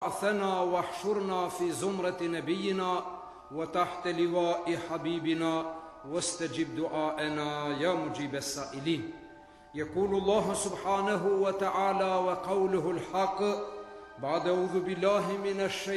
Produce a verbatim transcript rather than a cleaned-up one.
بعثنا واحشرنا في زمرة نبينا وتحت لواء حبيبنا واستجب دعاءنا يا مجيب السائلين. يقول الله سبحانه وتعالى وقوله الحق بعد أعوذ بالله من الشيطان